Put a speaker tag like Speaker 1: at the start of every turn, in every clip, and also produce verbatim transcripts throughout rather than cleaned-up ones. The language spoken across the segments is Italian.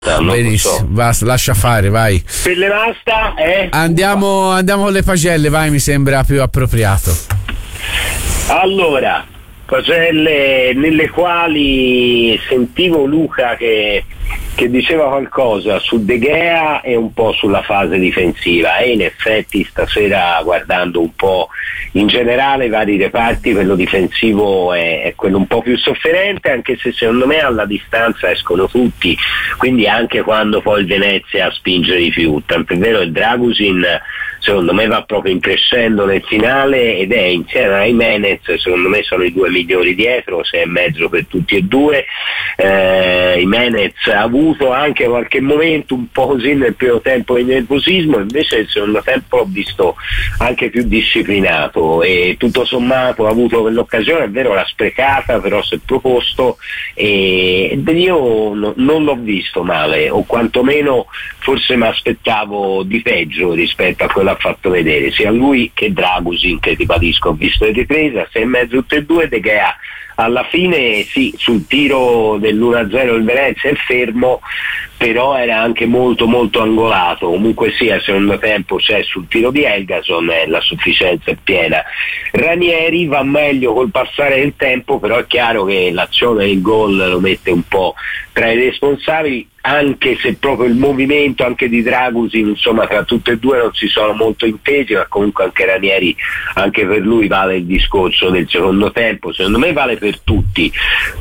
Speaker 1: Non
Speaker 2: Benissimo,
Speaker 1: so.
Speaker 2: basta, lascia fare, vai.
Speaker 1: Per le Masta, eh?
Speaker 2: Andiamo, andiamo alle pagelle, vai, mi sembra più appropriato.
Speaker 1: Allora, pagelle nelle quali sentivo Luca che, che diceva qualcosa su De Gea e un po' sulla fase difensiva, e in effetti stasera, guardando un po' in generale i vari reparti, quello difensivo è, è quello un po' più sofferente, anche se secondo me alla distanza escono tutti, quindi anche quando poi il Venezia spinge di più, tant'è vero che Dragusin secondo me va proprio in crescendo nel finale, ed è insieme a Jimenez, secondo me sono i due migliori dietro, sei e mezzo per tutti e due. eh, Jimenez ha avuto anche qualche momento un po' così nel primo tempo di nervosismo, invece nel secondo tempo l'ho visto anche più disciplinato e tutto sommato ha avuto quell'occasione, è vero l'ha sprecata, però si è proposto, e io no, non l'ho visto male, o quantomeno forse mi aspettavo di peggio rispetto a quello ha fatto vedere sia lui che Dragusin, che ribadisco ho visto le riprese a sei e mezzo tutte e due. De Gea alla fine sì, sul tiro dell'uno a zero il Venezia è fermo, però era anche molto molto angolato, comunque sia secondo tempo c'è sul tiro di Helgason, eh, la sufficienza è piena. Ranieri va meglio col passare del tempo, però è chiaro che l'azione del gol lo mette un po' tra i responsabili, anche se proprio il movimento anche di Dragusin, insomma tra tutte e due non si sono molto intesi, ma comunque anche Ranieri, anche per lui vale il discorso del secondo tempo, secondo me vale per tutti,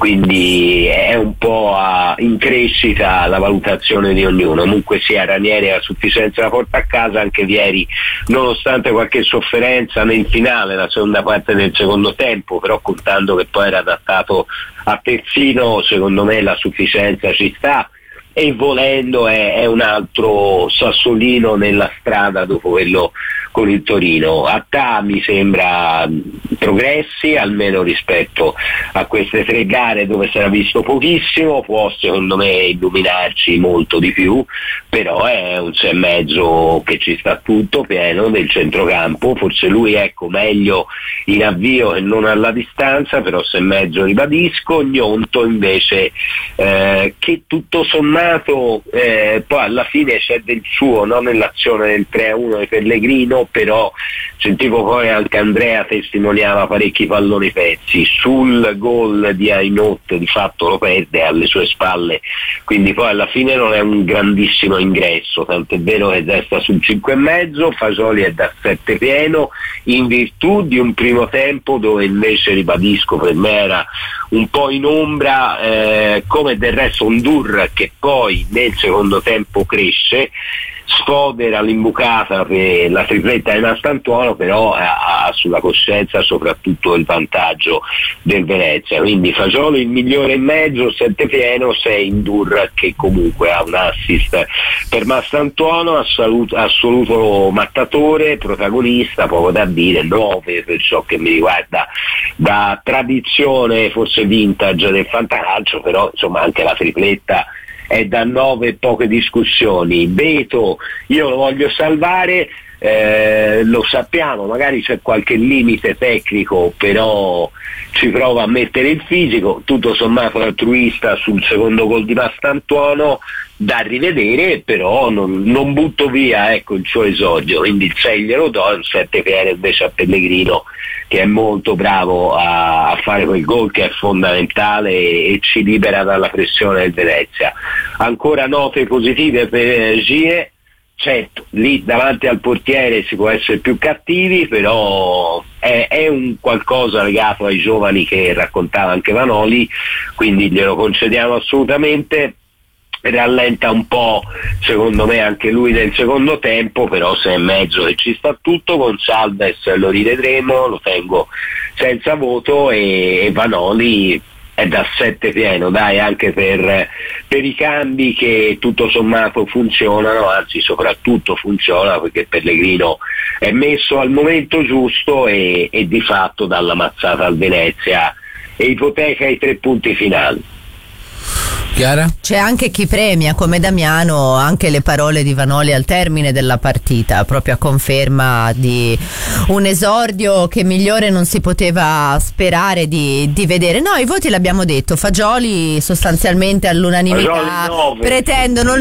Speaker 1: quindi è un po' a, in crescita la valutazione di ognuno. Comunque sia, Ranieri ha la sufficienza da porta a casa, anche ieri nonostante qualche sofferenza nel finale, la seconda parte del secondo tempo, però contando che poi era adattato a terzino, secondo me la sufficienza ci sta, e volendo è, è un altro sassolino nella strada dopo quello con il Torino. A T mi sembra progressi, almeno rispetto a queste tre gare dove si era visto pochissimo, può secondo me illuminarci molto di più, però è un sei e mezzo che ci sta tutto pieno del centrocampo, forse lui ecco meglio in avvio e non alla distanza, però sei e mezzo ribadisco. Gnonto invece eh, che tutto sommato eh, poi alla fine c'è del suo, no? Nell'azione del tre a uno di Pellegrino, però sentivo poi anche Andrea testimoniava parecchi palloni pezzi sul gol di Ainot, di fatto lo perde alle sue spalle, quindi poi alla fine non è un grandissimo ingresso, tant'è vero che resta sul cinque e mezzo. Fasoli è da sette pieno in virtù di un primo tempo dove invece ribadisco per me era un po' in ombra, eh, come del resto un Dur che poi nel secondo tempo cresce, sfodera l'imbucata per la tripletta di Mastantuono, però ha, ha sulla coscienza soprattutto il vantaggio del Venezia, quindi Fagioli il migliore e mezzo, sette pieno, sei in Dur che comunque ha un assist per Mastantuono, assoluto, assoluto mattatore, protagonista, poco da dire, nove per ciò che mi riguarda da tradizione forse vintage del fantacalcio, però insomma anche la tripletta è da nove, poche discussioni. Beto io lo voglio salvare, eh, lo sappiamo, magari c'è qualche limite tecnico, però ci prova a mettere il fisico, tutto sommato altruista sul secondo gol di Mastantuono, da rivedere, però non, non butto via ecco il suo esordio, quindi il sei glielo do, il sette pieno invece a Pellegrino, che è molto bravo a, a fare quel gol che è fondamentale e, e ci libera dalla pressione del Venezia. Ancora note positive per Gie, certo lì davanti al portiere si può essere più cattivi, però è, è un qualcosa legato ai giovani che raccontava anche Vanoli, quindi glielo concediamo assolutamente. Rallenta un po' secondo me anche lui nel secondo tempo, però sei e mezzo e ci sta tutto. Con Salves lo rivedremo, lo tengo senza voto, e, e Vanoli è da sette pieno, dai, anche per, per i cambi che tutto sommato funzionano, anzi soprattutto funziona perché Pellegrino è messo al momento giusto e, e di fatto dalla mazzata al Venezia e ipoteca i tre punti finali.
Speaker 2: Chiara?
Speaker 3: C'è anche chi premia come Damiano anche le parole di Vanoli al termine della partita, proprio a conferma di un esordio che migliore non si poteva sperare di, di vedere. No, i voti l'abbiamo detto, Fagioli sostanzialmente all'unanimità
Speaker 1: Fagioli nove.
Speaker 3: pretendono